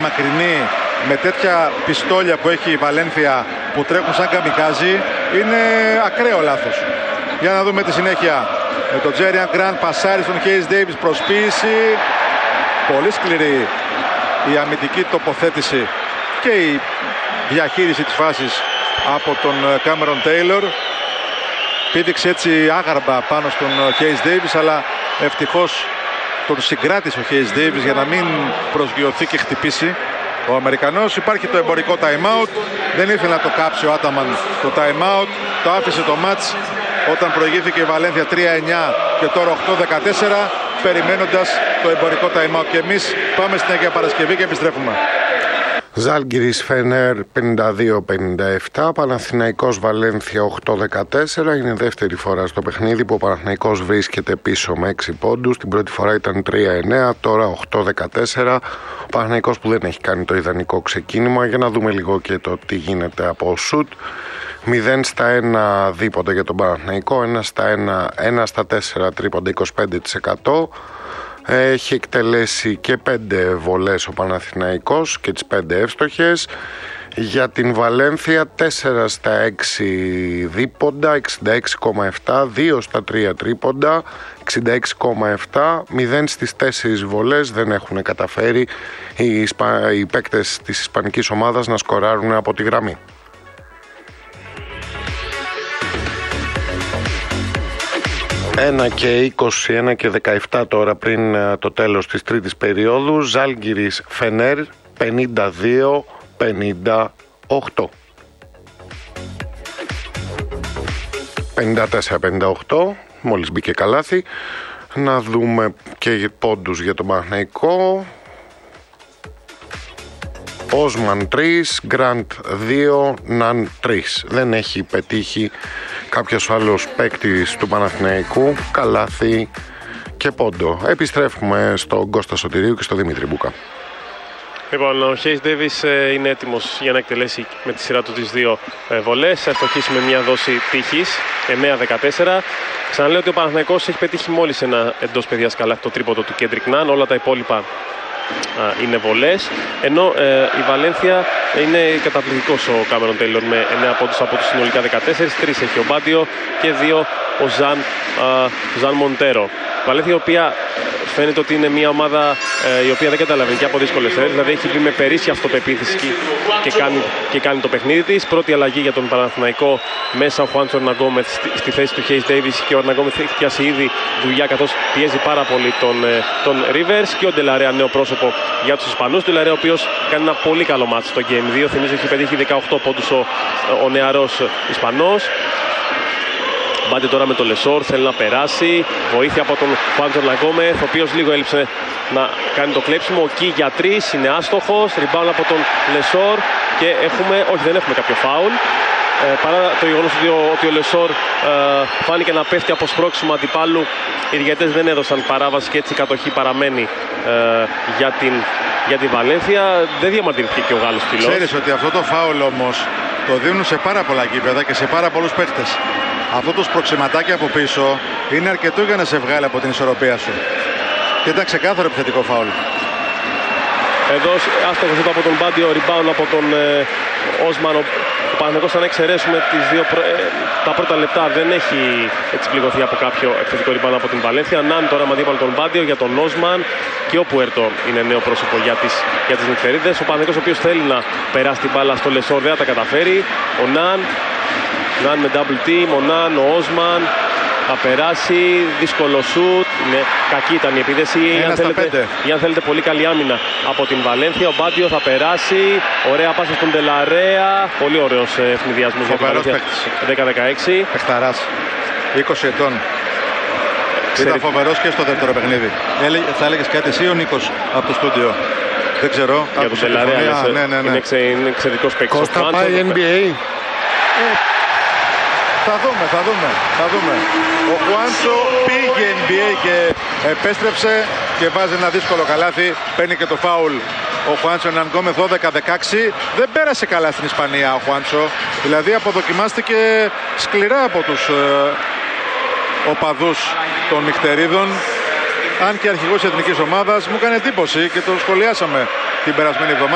μακρινή με τέτοια πιστόλια που έχει η Βαλένθια που τρέχουν σαν καμικάζι, είναι ακραίο λάθος. Για να δούμε τη συνέχεια. Με τον Τζέριαν Γκραντ πασάρι στον Χέις Ντέιβις, προσποίηση. Πολύ σκληρή η αμυντική τοποθέτηση και η διαχείριση της φάσης από τον Κάμερον Τέιλορ. Πήδηξε έτσι άγαρμα πάνω στον Χέις Ντέιβις, αλλά ευτυχώς τον συγκράτησε ο Χέις Ντέιβις για να μην προσγειωθεί και χτυπήσει ο Αμερικανός. Υπάρχει το εμπορικό time out. Δεν ήθελε να το κάψει ο Άταμαν το time out. Το άφησε το μάτς όταν προηγήθηκε η Βαλένθια 3-9 και τώρα 8-14, περιμένοντας το εμπορικό time out. Και εμείς πάμε στην Αγία Παρασκευή και επιστρέφουμε. Ζάλγκιρις Φενέρ 52-57, Παναθηναϊκός Βαλένθια 8-14. Είναι δεύτερη φορά στο παιχνίδι που ο Παναθηναϊκός βρίσκεται πίσω με 6 πόντους. Την πρώτη φορά ήταν 3-9, τώρα 8-14. Ο Παναθηναϊκός που δεν έχει κάνει το ιδανικό ξεκίνημα. Για να δούμε λίγο και το τι γίνεται από σουτ. 0-1 δίποντα για τον Παναθηναϊκό, 1-4 τρίποντα 25%. Έχει εκτελέσει και 5 βολές ο Παναθηναϊκός και τις 5 εύστοχες. Για την Βαλένθια 4-6 δίποντα, 66,7, 2-3 τρίποντα, 66,7, 0-4 βολές. Δεν έχουν καταφέρει οι παίκτες της ισπανικής ομάδας να σκοράρουν από τη γραμμή. 1 και 20, 1 και 17 τώρα πριν το τέλος της τρίτης περίοδου. Ζάλγκιρις Φενέρ 52-58. 54-58, μόλις μπήκε καλάθι. Να δούμε και πόντους για τον Παναθηναϊκό. Όσμαν 3, Γκραντ 2, Ναν 3. Δεν έχει πετύχει κάποιος άλλος παίκτης του Παναθηναϊκού καλάθι και πόντο. Επιστρέφουμε στον Κώστα Σωτηρίου και στον Δημήτρη Μπούκα. Λοιπόν, ο Χέις Ντέιβις είναι έτοιμος για να εκτελέσει με τη σειρά του τις 2 βολές. Θα ευτοχίσει με μια δόση τύχης, 9-14. Ξαναλέω ότι ο Παναθηναϊκός έχει πετύχει μόλις ένα εντός παιδιάς καλάθι, το τρίποντο του Κέντρικ Ναν. Όλα τα υπόλοιπα είναι βολές, ενώ η Βαλένθια είναι καταπληκτικός ο Κάμερον Τέιλορ με 9 πόντους από τους συνολικά 14, 3 έχει ο Μπάντιο και 2 ο Ζαν Μοντέρο. Η Βαλένθια, η οποία φαίνεται ότι είναι μια ομάδα η οποία δεν καταλαβαίνει και από δύσκολες σειρές, δηλαδή έχει μπει με περίσσια αυτοπεποίθηση και κάνει το παιχνίδι της. Πρώτη αλλαγή για τον Παναθηναϊκό, μέσα ο Χουάντσο Ορναγκόμεθ στη θέση του Χέις Ντέιβις, και ο Ορναγκόμεθ έχει πιάσει ήδη δουλειά καθώς πιέζει πάρα πολύ τον Ρίβερς, και ο Ντελαρέα νέο πρόσωπο για τους Ισπανούς. Ντελαρέα, ο οποίος κάνει ένα πολύ καλό μάτσο στο Game 2, θυμίζω έχει πετύχει 18 πόντους ο νεαρός Ισπανός. Μπάντε τώρα με τον Λεσόρ, θέλει να περάσει. Βοήθεια από τον Χουάντσο Ορναγκόμεθ, ο οποίος λίγο έλειψε να κάνει το κλέψιμο. Ο Κι για 3, είναι άστοχος. Rebound από τον Λεσόρ και δεν έχουμε κάποιο φάουλ. Παρά το γεγονός ότι ο Λεσόρ φάνηκε να πέφτει από σπρώξιμο αντιπάλου, οι διαιτητές δεν έδωσαν παράβαση και έτσι η κατοχή παραμένει για την Βαλένθια. Δεν διαμαρτυρήθηκε και ο Γάλλος πυλός. Ξέρεις ότι αυτό το φάουλ όμως το δίνουν σε πάρα πολλά γήπεδα και σε πάρα πολλούς παίχτες. Αυτό το σπροξηματάκι από πίσω είναι αρκετό για να σε βγάλει από την ισορροπία σου. Και ήταν ξεκάθαρο επιθετικό φάουλ. Εδώ άστοχος από τον Μπάντιο, rebound από τον Όσμαν. Ο Παναθηναϊκός, αν εξαιρέσουμε τα πρώτα λεπτά, δεν έχει έτσι πληγωθεί από κάποιο επιθετικό rebound από την Βαλένθια. Ναν τώρα με αντίπαλο τον Μπάντιο για τον Όσμαν, και ο Πουέρτο είναι νέο πρόσωπο για τις νυχτερίδες. Ο Παναθηναϊκός, ο οποίος θέλει να περάσει την μπάλα στο Λεσόρ, δεν θα τα καταφέρει. Ο Ναν με double team, ο Ναν, ο Όσμαν θα περάσει, δύσκολο σουτ, κακή ήταν η επίδεση, ή αν θέλετε πολύ καλή άμυνα από την Βαλένθια. Ο Μπάντιο θα περάσει, ωραία πάσα στον Ντελαρέα, πολύ ωραίος ευνηδιασμός για την Βαλένθια. 10-16. Πεχταράς, 20 ετών. Ήταν φοβερός και στο δεύτερο παιχνίδι. Θα έλεγες κάτι εσύ ο Νίκος από το στούντιο? Δεν ξέρω. Για τον Ντελαρέα, είναι εξαιρετικός παίκτης. Κώστα, πάει NBA. Θα δούμε. Ο Χουάντσο πήγε NBA και επέστρεψε και βάζει ένα δύσκολο καλάθι. Παίρνει και το φάουλ ο Χουάντσο Ορναγκόμεθ, 12-16. Δεν πέρασε καλά στην Ισπανία ο Χουάντσο. Δηλαδή αποδοκιμάστηκε σκληρά από τους οπαδούς των νυχτερίδων. Αν και αρχηγός εθνικής ομάδας, μου έκανε εντύπωση και το σχολιάσαμε την περασμένη εβδομάδα.